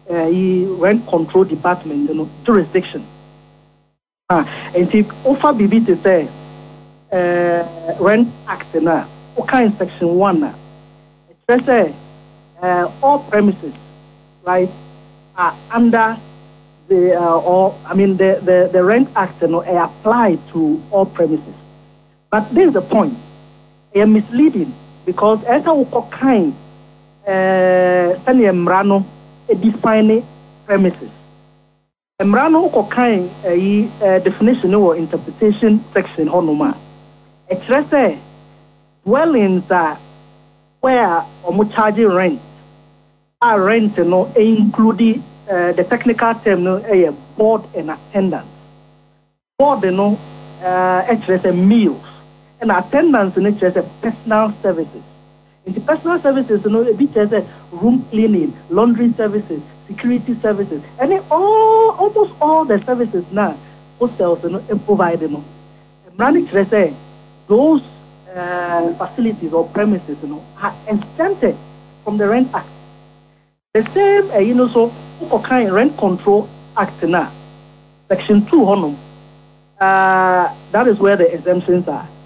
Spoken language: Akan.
rent control department jurisdiction. And if offer BB to say rent act na okay section 1 na it says all premises, right, are under the the rent act apply to all premises. But this is the point. It is misleading because as a kind Mrano define premises. Mrano kind definition or interpretation section honoma. It says dwellings are where charging rent are rent including the technical term board and attendance. Board it's meals and attendance it's personal services. In the personal services, it is room cleaning, laundry services, security services, and almost all the services now hotels provide them. Those facilities or premises are exempted from the Rent Act. The same, so kind Rent Control Act now, Section 2 that is where the exemptions are.